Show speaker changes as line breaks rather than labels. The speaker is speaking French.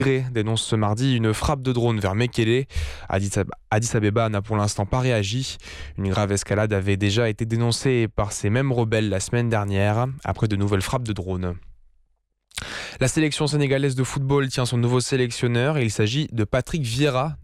dénonce ce mardi une frappe de drone vers Mekele. Addis Abeba n'a pour l'instant pas réagi. Une grave escalade avait déjà été dénoncée par ces mêmes rebelles la semaine dernière, après de nouvelles frappes de drone. La sélection sénégalaise de football tient son nouveau sélectionneur. Il s'agit de Patrick Vieira.